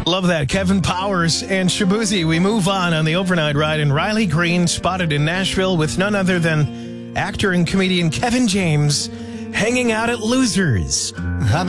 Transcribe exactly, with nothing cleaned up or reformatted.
Love that. Kevin Powers and Shabuzi. We move on on the overnight ride, and Riley Green spotted in Nashville with none other than actor and comedian Kevin James hanging out at Losers.